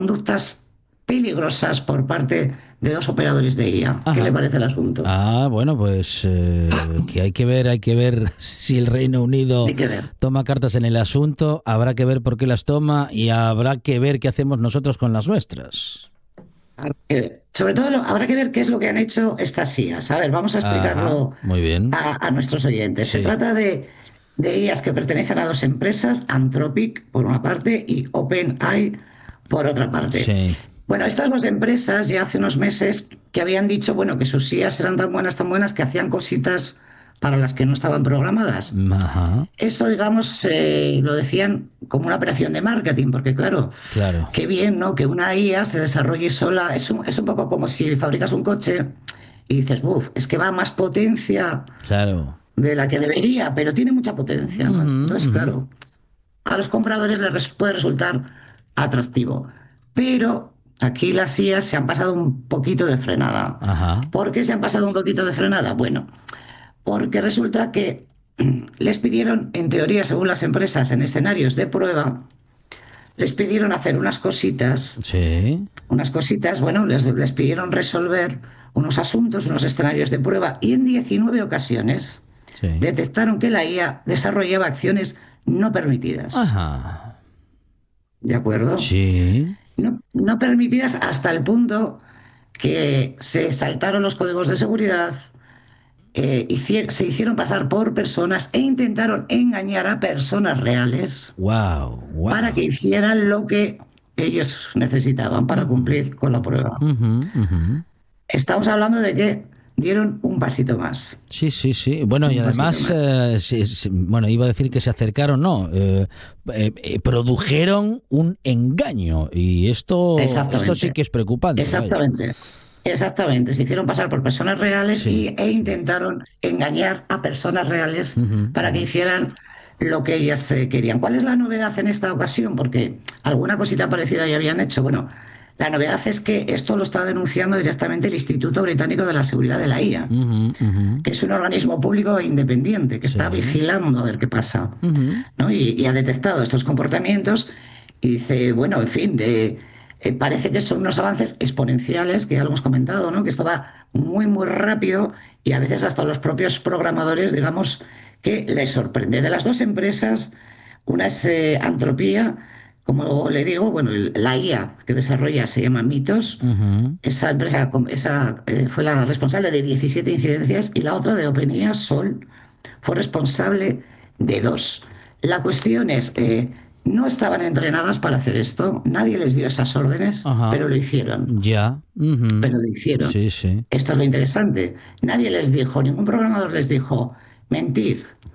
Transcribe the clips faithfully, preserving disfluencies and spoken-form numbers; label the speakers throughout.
Speaker 1: conductas peligrosas por parte de dos operadores de I A. ¿Qué le
Speaker 2: Ajá.
Speaker 1: parece el asunto?
Speaker 2: Ah, bueno, pues eh, que hay que ver, hay que ver si el Reino Unido
Speaker 1: Hay que ver.
Speaker 2: toma cartas en el asunto, habrá que ver por qué las toma y habrá que ver qué hacemos nosotros con las nuestras.
Speaker 1: Eh, sobre todo lo- habrá que ver qué es lo que han hecho estas I As. A ver, vamos a
Speaker 2: Ajá,
Speaker 1: explicarlo
Speaker 2: muy bien.
Speaker 1: a, a nuestros oyentes. Se
Speaker 2: Sí.
Speaker 1: trata de, de I As que pertenecen a dos empresas, Anthropic por una parte y OpenAI por otra parte.
Speaker 2: Sí.
Speaker 1: Bueno, estas dos empresas ya hace unos meses que habían dicho, bueno, que sus I As eran tan buenas, tan buenas que hacían cositas para las que no estaban programadas.
Speaker 2: Ajá,
Speaker 1: Eso, digamos, eh, lo decían como una operación de marketing, porque claro,
Speaker 2: claro,
Speaker 1: qué bien, ¿no? Que una I A se desarrolle sola. Es un, es un poco como si fabricas un coche y dices, uff, es que va a más potencia
Speaker 2: claro.
Speaker 1: de la que debería, pero tiene mucha potencia, ¿no?
Speaker 2: Ujú,
Speaker 1: Entonces,
Speaker 2: ujú.
Speaker 1: claro, a los compradores les res- puede resultar atractivo. Pero aquí las I As se han pasado un poquito de frenada.
Speaker 2: Ajá,
Speaker 1: ¿Por qué se han pasado un poquito de frenada? Bueno, porque resulta que les pidieron, en teoría, según las empresas, en escenarios de prueba, les pidieron hacer unas cositas,
Speaker 2: sí,
Speaker 1: unas cositas, bueno, les, les pidieron resolver unos asuntos, unos escenarios de prueba, y en diecinueve ocasiones
Speaker 2: sí.
Speaker 1: detectaron que la I A desarrollaba acciones no permitidas.
Speaker 2: Ajá,
Speaker 1: ¿De acuerdo?
Speaker 2: sí.
Speaker 1: No, no permitidas hasta el punto que se saltaron los códigos de seguridad, eh, hici- se hicieron pasar por personas e intentaron engañar a personas reales
Speaker 2: Wow,
Speaker 1: para que
Speaker 2: wow.
Speaker 1: hicieran lo que ellos necesitaban para
Speaker 2: Ujú,
Speaker 1: cumplir con la prueba.
Speaker 2: ujú, ujú.
Speaker 1: Estamos hablando de que dieron un pasito más,
Speaker 2: Sí, sí, sí. Bueno, y
Speaker 1: un pasito
Speaker 2: además,
Speaker 1: más.
Speaker 2: eh, sí, sí, bueno, iba a decir que se acercaron, no, eh, eh, eh, produjeron un engaño y esto, esto sí
Speaker 1: Exactamente,
Speaker 2: que es preocupante, vaya.
Speaker 1: exactamente, exactamente. Se hicieron pasar por personas reales
Speaker 2: Sí,
Speaker 1: y, e
Speaker 2: sí.
Speaker 1: intentaron engañar a personas reales
Speaker 2: Ujú,
Speaker 1: para que
Speaker 2: ujú.
Speaker 1: hicieran lo que ellas eh, querían. ¿Cuál es la novedad en esta ocasión? Porque alguna cosita parecida ya habían hecho. Bueno, la novedad es que esto lo está denunciando directamente el Instituto Británico de la Seguridad de la I A,
Speaker 2: Ujú, ujú.
Speaker 1: que es un organismo público e independiente que está
Speaker 2: Sí.
Speaker 1: vigilando a ver qué pasa,
Speaker 2: Ujú.
Speaker 1: ¿no? Y, y ha detectado estos comportamientos y dice, bueno, en fin, de, eh, parece que son unos avances exponenciales, que ya lo hemos comentado, ¿no? Que esto va muy, muy rápido y a veces hasta los propios programadores, digamos, que les sorprende. De las dos empresas, una es eh, Antropía, como le digo, bueno, el- la I A que desarrolla se llama Mitos.
Speaker 2: Ujú.
Speaker 1: Esa empresa com- esa, eh, fue la responsable de diecisiete incidencias y la otra de OpenIA, Sol, fue responsable de dos. La cuestión es, eh, no estaban entrenadas para hacer esto, nadie les dio esas órdenes, pero
Speaker 2: Ajá.
Speaker 1: lo hicieron,
Speaker 2: Ya. Ujú.
Speaker 1: pero lo hicieron.
Speaker 2: Sí, sí.
Speaker 1: Esto es lo interesante. Nadie les dijo, ningún programador les dijo, mentid,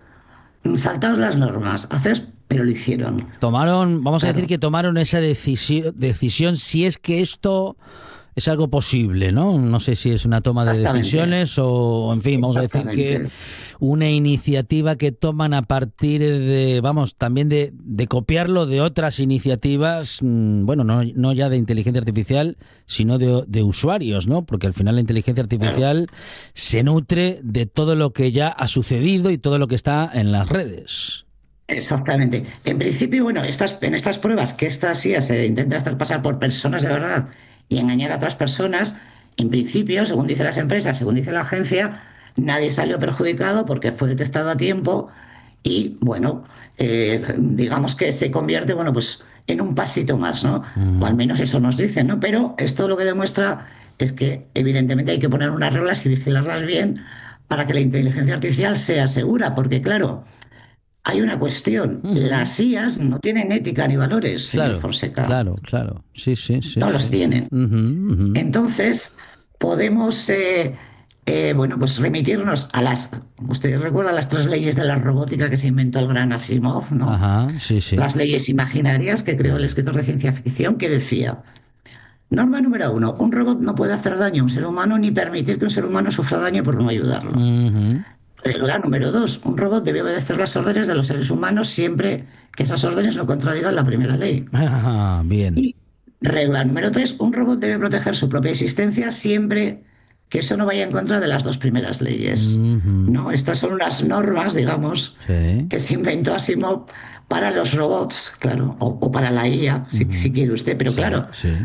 Speaker 1: saltaos las normas, haced, pero lo hicieron.
Speaker 2: Tomaron, vamos a decir
Speaker 1: Claro,
Speaker 2: que tomaron esa decisión, decisión si es que esto es algo posible, ¿no? No sé si es una toma de
Speaker 1: exactamente,
Speaker 2: decisiones o, en fin, vamos a decir que
Speaker 1: exactamente.
Speaker 2: una iniciativa que toman a partir de, vamos, también de, de copiarlo de otras iniciativas, mm, bueno, no, no ya de inteligencia artificial, sino de, de usuarios, ¿no? Porque al final la inteligencia
Speaker 1: Claro.
Speaker 2: artificial se nutre de todo lo que ya ha sucedido y todo lo que está en las redes.
Speaker 1: Exactamente. En principio, bueno, estas, en estas pruebas que estas I A se intenta hacer pasar por personas de verdad y engañar a otras personas, en principio, según dicen las empresas, según dice la agencia, nadie salió perjudicado porque fue detectado a tiempo y, bueno, eh, digamos que se convierte, bueno, pues en un pasito más, ¿no? O al
Speaker 2: Ujú.
Speaker 1: menos eso nos dicen, ¿no? Pero esto lo que demuestra es que evidentemente hay que poner unas reglas y vigilarlas bien para que la inteligencia artificial sea segura, porque claro, hay una cuestión,
Speaker 2: Ujú.
Speaker 1: las I As no tienen ética ni valores, señor
Speaker 2: Claro,
Speaker 1: Fonseca,
Speaker 2: claro, claro. Sí, sí, sí,
Speaker 1: no los
Speaker 2: sí, sí.
Speaker 1: tienen.
Speaker 2: Ujú, ujú.
Speaker 1: Entonces, podemos, eh, eh, bueno, pues remitirnos a las, usted recuerda las tres leyes de la robótica que se inventó el gran Asimov, ¿no?
Speaker 2: Ajá, sí, sí.
Speaker 1: Las leyes imaginarias que creó el escritor de ciencia ficción que decía, norma número uno, un robot no puede hacer daño a un ser humano ni permitir que un ser humano sufra daño por no ayudarlo.
Speaker 2: Ujú.
Speaker 1: Regla número dos, un robot debe obedecer las órdenes de los seres humanos siempre que esas órdenes no contradigan la primera ley.
Speaker 2: Ajá, bien.
Speaker 1: Y regla número tres, un robot debe proteger su propia existencia siempre que eso no vaya en contra de las dos primeras leyes.
Speaker 2: Ujú.
Speaker 1: ¿No? Estas son unas normas, digamos,
Speaker 2: Sí.
Speaker 1: que se inventó Asimov para los robots, claro, o, o para la I A, si,
Speaker 2: Ujú.
Speaker 1: si quiere usted, pero
Speaker 2: Sí,
Speaker 1: claro,
Speaker 2: sí.